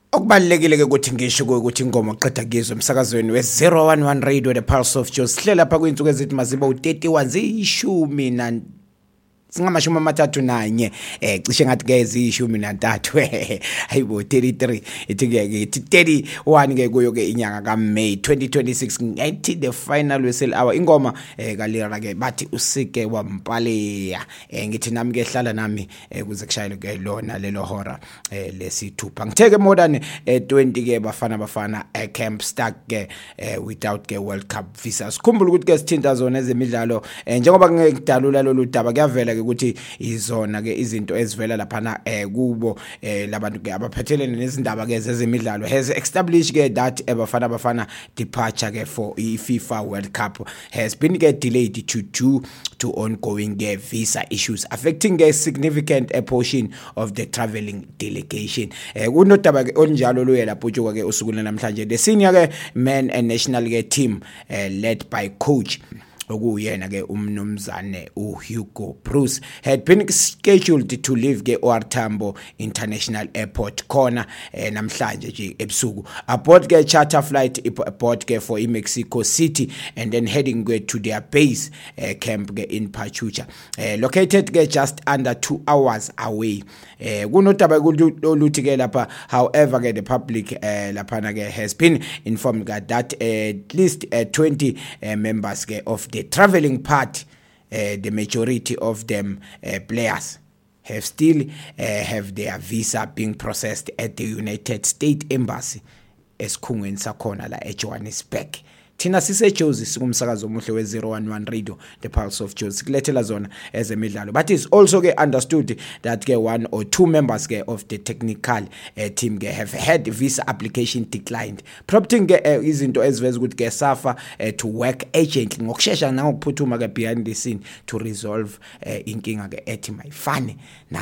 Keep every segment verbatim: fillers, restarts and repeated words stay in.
Okubalekile ke ukuthi ngisho ukuthi ingoma oqeda kuyizwa emsakazweni we zero one one Radio the Pulse of Jozi sihlela lapha kwinsuku ezithi maziba u thirty-one ziyishumi na singamashumi amathathu nanye eh cishe ngathi ke ziyishumi nantathu hayibo thirty-three ithi ke thirty-one ke kuyo ke inyanga ka May twenty twenty-six ngathi the final whistle hour ingoma eh kalira ke bathi usike wampaleya eh ngithi nami ke hlala nami kuze kushayele ke lona lelo hora eh lesithupha ngitheke more than twenty ke bafana bafana camp stuck ke without ke World Cup visas khumbula ukuthi ke sithinta zona ezemidlalo njengoba ngekudalula lolu daba kuyavela ukuthi izona ke izinto ezivela lapha na eh kubo eh labantu ke abaphethelene nezindaba ke zezemidlalo has established ke that abafana bafana departure ke for i FIFA World Cup has been get delayed to due to ongoing uh, visa issues affecting a significant a portion of the traveling delegation eh kunodaba ke onjalo lo yela phutshuka ke usuku namhlanje the senior ke men and national ke team uh, led by coach okuyena ke umnumzane uHugo Bruce had been scheduled to leave ke O R Tambo International Airport khona eh, namhlanje nje ebusuku aboard ke charter flight aboard ke for Mexico City and then heading ke to their base eh, camp ke in Pachuca eh, located ke just under two hours away eh kunodaba oluthi ke lapha however ke the public eh, lapha ke has been informed that eh, at least uh, twenty uh, members ke of the traveling part uh, the majority of them uh, players have still uh, have their visa being processed at the United States Embassy esikhungweni sakhona la eJohannesburg thina sise Jozi sikumsakazo omuhle we zero one one Radio the Pulse of Jozi kulethela zona ezemidlalo but is also ke understood that ke one or two members ke of the technical uh, team ke have had visa application declined prompting ke uh, izinto eziveza ukuthi ke safa uh, to work urgently ngokusheshsha nangokuphuthuma ke behind the scene to resolve uh, inkinga ke ethi mayifane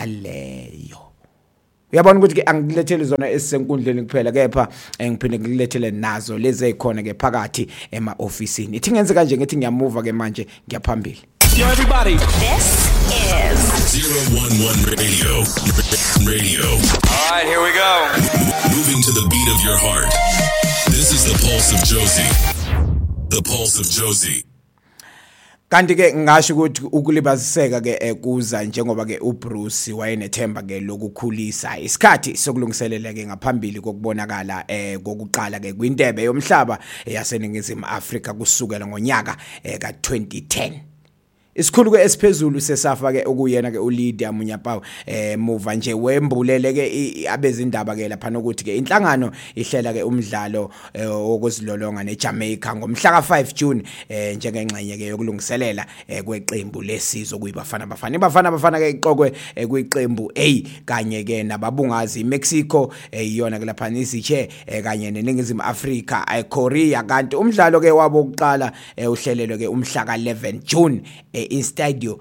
naleyo uyabona ukuthi ke angilethele zona esisenkundleni kuphela kepha engiphinde ngilethele nazo lezi ezikhona ke phakathi ema officeini ithi ngenze kanje ngithi ngiyamuva ke manje ngiyaphambili. Yo everybody, this is zero one one Radio Radio. All right, here we go. Moving to the beat of your heart. This is the Pulse of Jozi. The Pulse of Jozi. Kanti ke ngasho ukuthi ukulibaziseka ke kuza njengoba ke uBruce wayenethemba ke lokukhulisa isikhathi sokulungiselela ke ngaphambili kokubonakala eh kokuqala ke kwindebe yomhlaba yaseningizimu Afrika kusukela ngonyaka ka twenty ten. Isikhulu ke esiphezulu sesafa ke okuyena ke uLydia Munyapawu eh muva nje wembulele ke abezindaba ke lapha nokuthi ke inhlangano ihlela ke umdlalo wokuzilolonga neJamaica ngomhla ka five June eh njengengxenye ke yokulungiselela kweqembu lesizwe kuyibafana bafana ibafana bafana ke iqokwe kwiqembu A kanye ke nababungazi Mexico iyona ke lapha nisitshe kanye neningizimu Afrika iKorea kanti umdlalo ke wabo oqala uhlelelwe ke umhla ka eleven June in stadio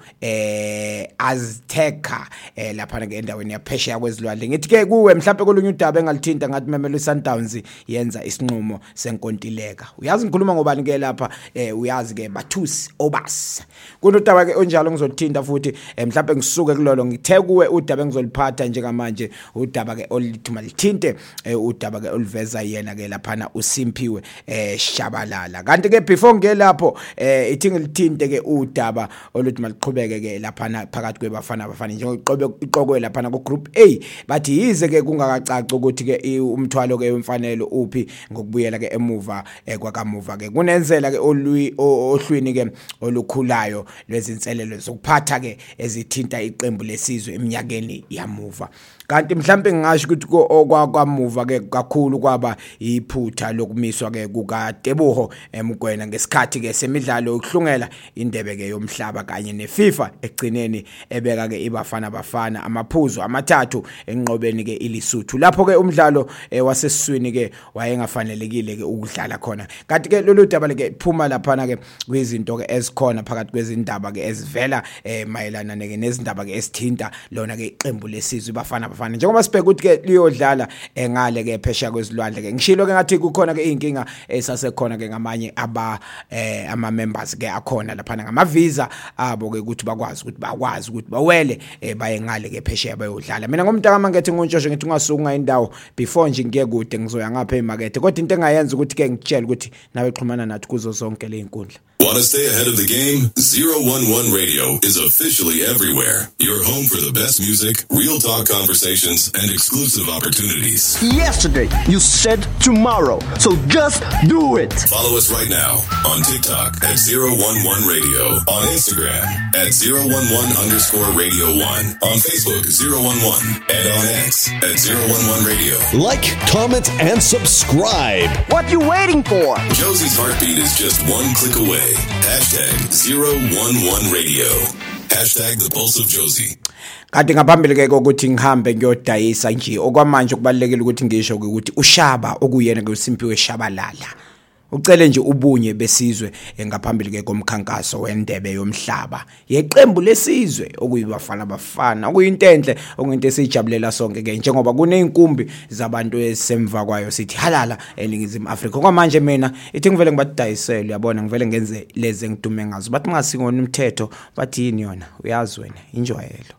eh Azteca eh lapha ke endaweni yaphesheya kwezilwandle ngithi ke kuwe mhlawumbe kolunye udaba engalithinta ngathi Mamelodi Sundowns yenza isinqumo senkontileka uyazi ngikhuluma ngobani ke lapha eh uyazi ke Bathusi Obas kunodaba ke onjalo ngizothinta futhi mhlawumbe ngisuke kulolo ngithe kuwe udaba engizoliphatha njengamanje udaba ke olithi malithinte udaba ke oliveza yena ke lapha uSimpiwe eh Shabalala kanti ke before ngelapho eh ithi ngilithinte ke udaba oluthi maliqhubeke ke lapha phakathi kwebafana abafana njengoqobe iqokwe lapha ku group A bathi yize ke kungakacaci ukuthi ke umthwalo ke wemfanelo uphi ngokubuyela ke emuva kwakamuva ke kunenzela ke ohlwini ke olukhulayo lwezinselelo zokuphatha ke ezithinta iqembu lesizwe eminyakeni yamuva kanti mhlambe ngisho ukuthi okwakwamuva ke kakhulu kwaba iphutha lokumiswa ke kukaTeboho eMgwena ngesikhathi ke semidlalo yokuhlungela indebe ke yomhlaba kanye neFIFA egcineni ebeka ke ibafana bafana amaphuzu amathathu enqobeni ke iLesotho lapho ke umdlalo wasesiswini ke wayengafanelekile ke ukudlala khona kanti ke lolu daba ke phuma lapha ke kwizinto ke ezikhona phakathi kwezindaba ke ezivela mayelana nezindaba ke esithinta lona ke iqembu lesizwe ibafana bafana njengoba sibheka ukuthi ke liyodlala engale ke phesha kwezilwandle ke ngishilo ke ngathi kukhona ke inkinga esasekhona ke ngamanye aba eh ama members ke akhona lapha ngama visa abo ke ukuthi bakwazi ukuthi bakwazi ukuthi bawele baye ngale ke phesha bayodlala. Mina ngomntaka mangethe ngonjosho ngithi ungasuka indawo before nje ngiye kude ngizoya ngapha emarket kodwa into engayenza ukuthi ke ngitshela ukuthi nawe xhumana nathi kuzo zonke le inkundla. Want to stay ahead of the game? zero one one Radio is officially everywhere. Your home for the best music, real talk conversations, and exclusive opportunities. Yesterday, you said tomorrow, so just do it. Follow us right now on TikTok at zero one one Radio, on Instagram at zero one one underscore radio one, on Facebook zero one one, and on X at zero one one Radio. Like, comment, and subscribe. What you waiting for? Josie's heartbeat is just one click away. Hashtag zero one one Radio. Hashtag the Pulse of Josie. Kanti ngaphambili ke ukuthi ngihambe ngiyodayisa nje okwamanje kubalekile ukuthi ngisho ukuthi uShaba okuyena ke uSimpiwe Shabalala ucele nje ubunye besizwe ngaphambili ke komkhankaso wendebe yomhlaba yeqembu lesizwe okuyibafana bafana okuyintenhle okuyinto esijabulela sonke ke njengoba kuneyinkumbi zabantu esemva kwayo sithi halala eningizimu Afrika kwamanje mina ithi ngivele ngibadayisele uyabona ngivele ngenze leze ngidume ngazo bathi ngasingona umthetho bathi yini yona uyazi wena injwayelo.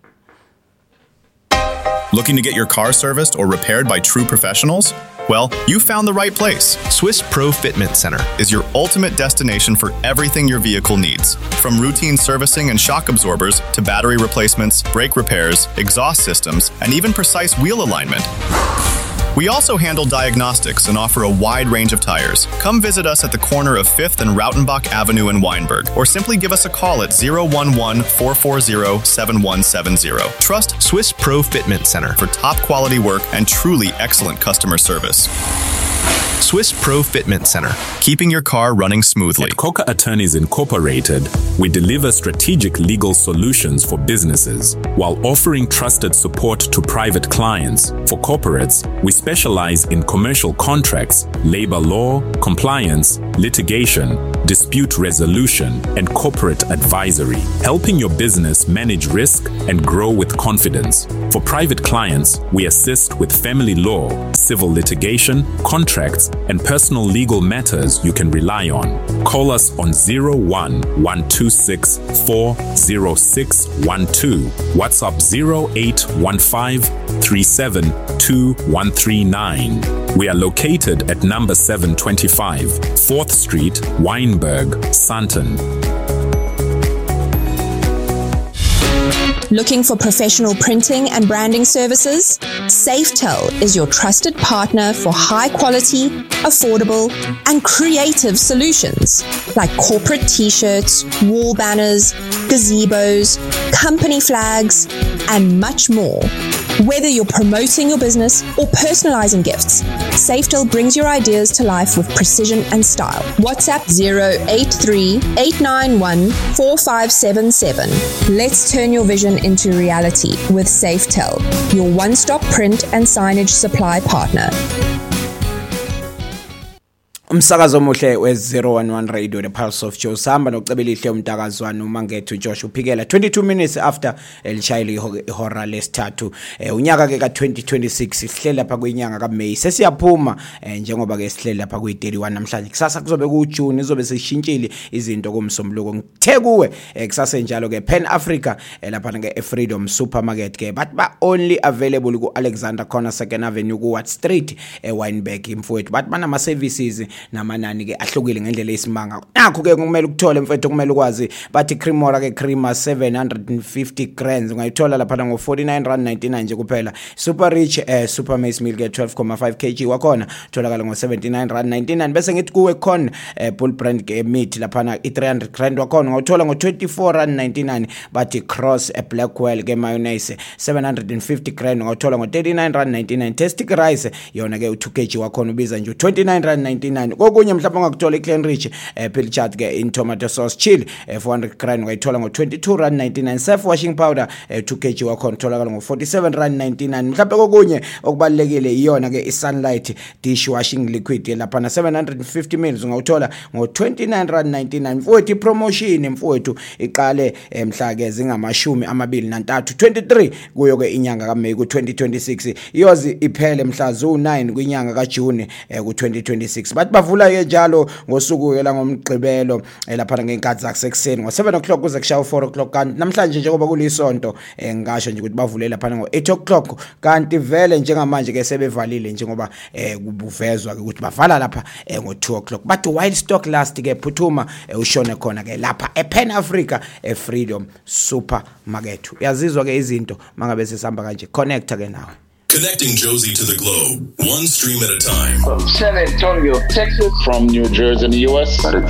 Looking to get your car serviced or repaired by true professionals? Well, you found the right place. Swiss Pro Fitment Center is your ultimate destination for everything your vehicle needs. From routine servicing and shock absorbers to battery replacements, brake repairs, exhaust systems, and even precise wheel alignment. We also handle diagnostics and offer a wide range of tires. Come visit us at the corner of fifth and Rautenbach Avenue in Weinberg, or simply give us a call at zero one one, four four zero, seven one seven zero. Trust Swiss Pro Fitment Center for top quality work and truly excellent customer service. Swiss Pro Fitment Center, keeping your car running smoothly. At Coca Attorneys Incorporated, we deliver strategic legal solutions for businesses while offering trusted support to private clients. For corporates, we specialize in commercial contracts, labor law, compliance, litigation, dispute resolution, and corporate advisory, helping your business manage risk and grow with confidence. For private clients, we assist with family law, civil litigation, contracts, and personal legal matters you can rely on. Call us on zero one one two six four zero six one two, WhatsApp zero eight one five three seven two one three nine. We are located at number seven twenty-five, fourth Street, Weinberg, Sandton. Looking for professional printing and branding services? Safetel is your trusted partner for high quality, affordable, and creative solutions like corporate t-shirts, wall banners, gazebos, company flags, and much more. Whether you're promoting your business or personalizing gifts, Safetel brings your ideas to life with precision and style. WhatsApp zero eight three, eight nine one, four five seven seven. Let's turn your vision into reality with Safetel, your one-stop print and signage supply partner. Umsakazo omuhle we zero one one Radio, the Pulse of Joe. Samba nokucebelihle umntakazwana uma ngethu Josh uphikela twenty-two minutes after elishayile ihora lesithathu. Unyaka ke ka twenty twenty-six sihlele lapha kwinyanga ka May. Sesiyaphuma njengoba ke sihlele lapha kwi thirty-one namhlanje. Kusasa kuzobe ku June izobe seshintshile izinto kumsombuluko. Ngithe kuwe kusasa njalo ke Pan Africa lapha ke Freedom Supermarket ke but ba only available ku Alexander Corner Second Avenue ku Watt Street e Wynberg imfowethu. But bana ama services namanani ke ahlukile ngendlela esimanga. Nakho ke kumele ukuthole mfethu kumele ukwazi bathi Cremora ke Crema seven hundred fifty grams ungayithola lapha ngo forty-nine rand ninety-nine nje kuphela. Super Rich eh, Super Maize Meal ke twelve point five kilograms wakhona tholakala ngo seventy-nine rand ninety-nine bese ngithi kuwe corn eh, Bull Brand ke meat lapha i three hundred grams wakhona ngawuthola ngo twenty-four rand ninety-nine. Bathi Cross eh, Blackwell ke mayonnaise seven hundred fifty grams ngawuthola ngo thirty-nine rand ninety-nine. Tasty rice yona ke u two kilograms wakhona ubiza nje twenty-nine rand ninety-nine. nine. Kokunye mhlawumbe ongakuthola eClenridge eh Pilchat ke in tomato sauce chili eh four hundred grams ungayithola ngo twenty-two rand ninety-nine. Self washing powder eh two kilograms wakho utholakala ngo forty-seven rand ninety-nine. Mhlawumbe kokunye okubalekile iyona ke iSunlight dishwashing liquid lapha na seven hundred fifty milliliters ungawuthola ngo twenty-nine rand ninety-nine. Mfowethu promotion mfowethu iqale mhla ke zingamashumi amabili nantathu twenty-three kuyo ke inyanga kaMay ku twenty twenty-six iyozi iphele mhla zu nine kwinyanga kaJune ku twenty twenty-six. Bathi bavula ke njalo ngosuku ke la ngomgqibelo lapha ngenkathi zakuseni ngo seven o'clock kuze kushaya four o'clock. Kanti namhlanje njengoba kulisonto ngisho nje ukuthi bavule lapha ngo eight o'clock. Kanti vele njengamanje ke sebevalile njengoba kubuvezwa ke ukuthi bavala lapha ngo two o'clock. But while stock last ke phuthuma ushone khona ke lapha ePan Africa eFreedom Supermarket. Uyazizwa ke izinto mangabe sesihamba kanje. Connect ke nawe. Connecting Josie to the globe, one stream at a time. From San Antonio, Texas. From New Jersey in the U S. More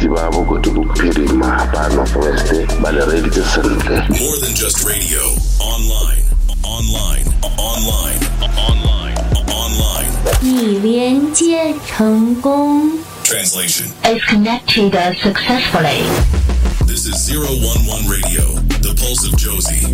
than just radio. Online, online, online, online, online. 已连接成功. Translation. Is connected successfully. This is zero one one Radio, the pulse of Josie.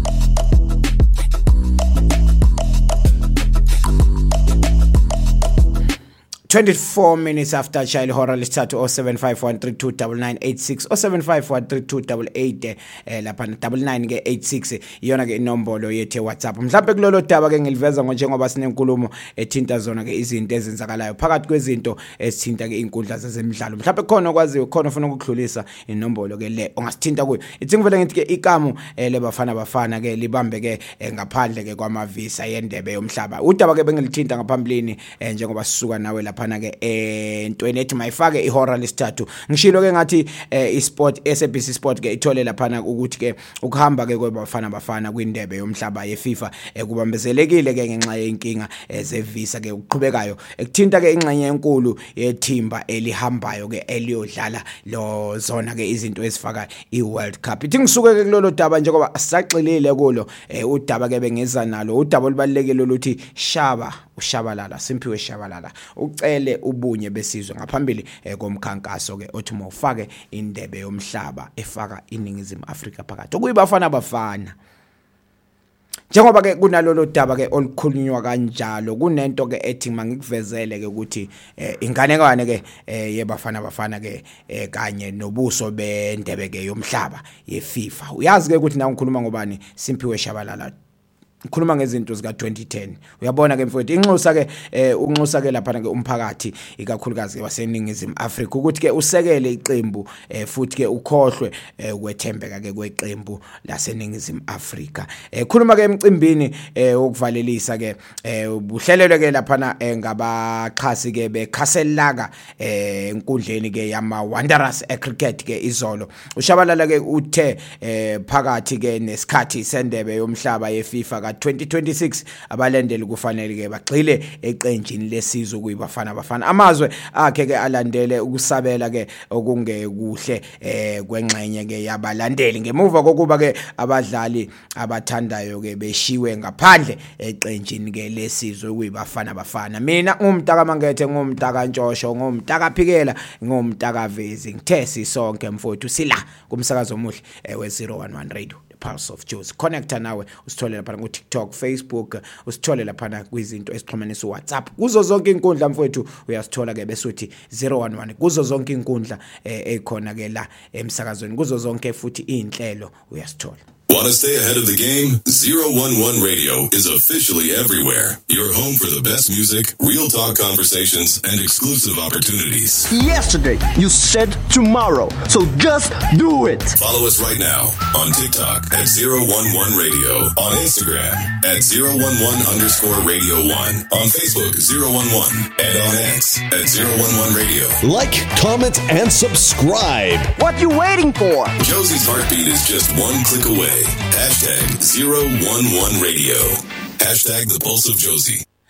twenty-four minutes after child horror lisithathu oh seven five one three two nine nine eight six oh seven five one three two eight eight eh lapha nine nine ke eight six iyona ke inombolo yethu WhatsApp. Mhlawumbe kulolo daba ke ngiliveza njengoba sinenkulumo ethinta zona ke izinto ezenzakalayo phakathi kwezinto esithinta ke inkundla zezemidlalo. Mhlawumbe khona okwaziyo khona ufuna ukudlulisa inombolo ke le ongasithinta kuyo. Ithi ngivele ngithi ke ikamu le bafana bafana ke libambe ke ngaphandle ke kwamavisa yendebe yomhlaba. Udaba ke bengilithinta ngaphambilini njengoba sisuka nawe lapha phana ke entweni ethi mayifake ihora lesithathu. Ngishilo ke ngathi iSport S A B C Sport ke ithole laphana ukuthi ke ukuhamba ke kwebafana bafana kwindebe yomhlaba yeFIFA ekubambezelekile ke ngenxa yenkinga zevisa ke ukuqhubekayo ekuthinta ke ingxenye enkulu yethimba elihambayo ke eliyodlala lo zona ke izinto ezifaka iWorld Cup. Ithi ngisuke ke kulolo daba njengoba saxilile kulo udaba ke bengeza nalo udaba olubalekile oluthi Shaba uShabalala Simphiwe Shabalala ucele ubunye besizwe ngaphambili komkhankaso ke othi mawufake indebe yomhlaba efaka iningizimu Afrika phakathi okuyibafana bafana. Njengoba ke kunalolo daba ke olukhulunywa kanjalo kunento ke ethi mangikuvezele ke ukuthi inganekwane ke yebafana bafana ke kanye nobuso bendebe ke yomhlaba yeFIFA. Uyazi ke ukuthi na ngikhuluma ngobani Simphiwe Shabalala ngikhuluma ngezinto zika twenty ten. Uyabona ke mfowethu inxusa ke unxusa ke lapha ke umphakathi ikakhulukazi waseningizimu Afrika ukuthi ke usekele iqembu futhi ke ukhohlwe ukwethembeka ke kweqembu laseningizimu Afrika. Khuluma ke emcimbini wokuvalelisa ke ubuhlelelwe ke lapha ngabaxhasi ke beCastelaka enkundleni ke yama Wanderers ecricket ke izolo. Ushabalala ke uthe phakathi ke nesikhathi sendebe yomhlaba yeFIFA twenty twenty-six abalandeli kufanele ke bagxile eqenjini lesizwe kuyibafana bafana. Amazwe akhe ke alandele ukusabela ke okungekuhle eh kwengxenye ke yabalandeli ngemuva kokuba ke abadlali abathandayo ke beshiwe ngaphandle eqenjini ke lesizwe kuyibafana bafana. Mina ngumtaka Mangethe ngumtaka Ntshosho ngumtaka Phikela ngumtaka Vezi ngithe sisonke mfowethu sila kumsakazo omuhle we zero one one Radio Pulse of Josie. Connecta nawe usithole lapha ku TikTok, Facebook, usithole lapha kwizinto esixhumanisa uWhatsApp. Kuzo zonke inkundla mfowethu uyasithola ke besuthi zero one one kuzo zonke inkundla ekhona ke la emsakazweni kuzo zonke futhi inhlelo uyasithola. Want to stay ahead of the game? zero one one Radio is officially everywhere. Your home for the best music, real talk conversations, and exclusive opportunities. Yesterday, you said tomorrow. So just do it. Follow us right now on TikTok at zero one one Radio, on Instagram at zero one one underscore radio one, on Facebook zero one one, and on X at zero one one Radio. Like, comment, and subscribe. What you waiting for? Josie's heartbeat is just one click away. Hashtag zero one one Radio. Hashtag the pulse of Josie.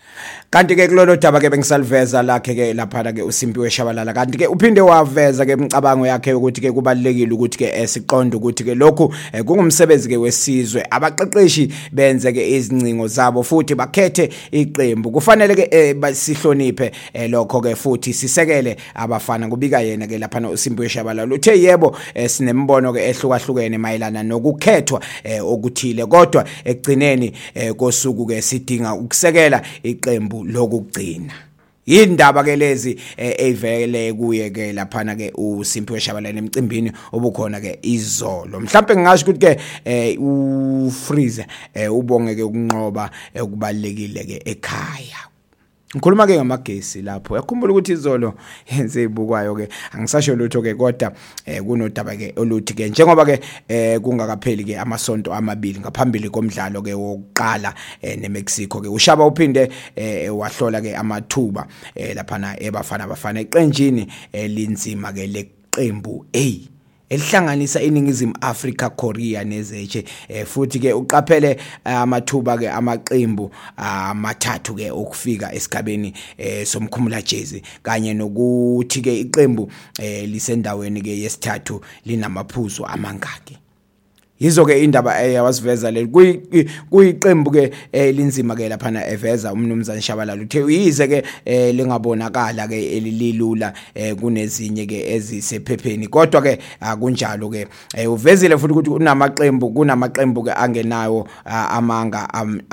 kanti ke kulolu daba ke bengisaliveza lakhe ke lapha ke uSimpiwe Shabalala kanti ke uphinde waveza ke imicabango yakhe ukuthi ke kubalekile ukuthi ke siqonde ukuthi ke lokhu kungumsebenzi ke wesizwe abaqeqeshi benze ke izingcingo zabo futhi bakhethe iqembu kufanele ke sihloniphe lokho ke futhi sisekele abafana kubika yena ke lapha uSimpiwe Shabalala uthe yebo sinembono ke ehlukahlukene mayelana nokukhethwa okuthile kodwa ekugcineni kosuku ke sidinga ukusekela iqembu lokugcina indaba ke lezi evele kuye ke lapha ke uSimpiwe Shabalala emcimbini obukhona ke izolo mhlawumbe ngingasho ukuthi ke uFreeze ubonge ke ukunqoba okubalekile ke ekhaya ngikhuluma ke ngamagesi lapho yakhumbula ukuthi izolo yenze ibukwayo ke angisasho lutho ke kodwa kunodaba ke oluthi ke njengoba ke kungakapheli ke amasonto amabili ngaphambili komdlalo ke wokuqala neMexico ke uShaba uphinde wahlola ke amathuba lapha na ebafana bafana eqenjini elinzima ke leqembu A elihlanganisa iningizimu Africa Korea nezeche futhi ke uqaphele amathuba ke amaqembu amathathu ke okufika esigabeni somkhumula jezi kanye nokuthi ke iqembu lisendaweni ke yesithathu linamaphuzu amangaki yizo ke indaba eyawasiveza le kuyiqembu ke elinzima ke lapha na eveza umnumzane Shabalala uthe uyize ke lingabonakala ke elililula kunezinye ke ezisephepheni kodwa ke akunjalo ke uvezile futhi ukuthi kunamaqembu kunamaqembu ke angenayo amanga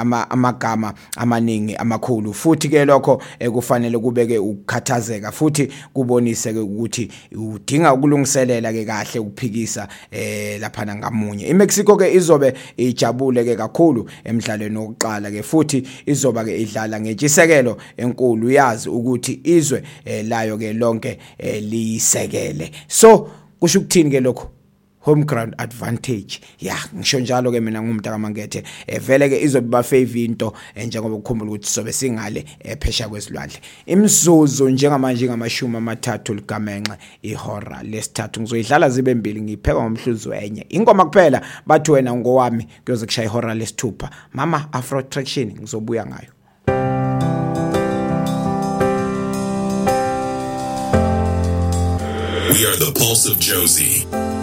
amagama amaningi amakhulu futhi ke lokho kufanele kubeke ukukhathazeka futhi kubonise ke ukuthi udinga ukulungiselela ke kahle ukuphikisa lapha ngamunye iMexico ke izobe ijabule ke kakhulu emidlalweni wokuqala ke futhi izoba ke idlala ngentshisekelo enkulu yazi ukuthi izwe layo ke lonke liyisekele so kusho ukuthini ke lokho home ground advantage ya ngisho njalo ke mina ngumnta kaMangethe vele ke izobe ba favor into njengoba ukukhumbula ukuthi sobe singale ephesha kwesilwandle imzuzu njengamanje ngamashumi amathathu ligamenxe ihora lesithathu ngizoyidlala zibe mbili ngipheka ngomhluzi wenye ingoma kuphela bathi wena ngowami kuyoze kushaya ihora lesithupha mama Afro Traction ngizobuya ngayo. We are the Pulse of Josie.